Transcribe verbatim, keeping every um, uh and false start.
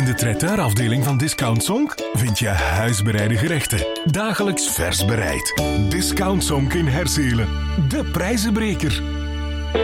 de traiteurafdeling van Discount Zonk vind je huisbereide gerechten. Dagelijks vers bereid. Discount Zonk in Herzelen. De prijzenbreker.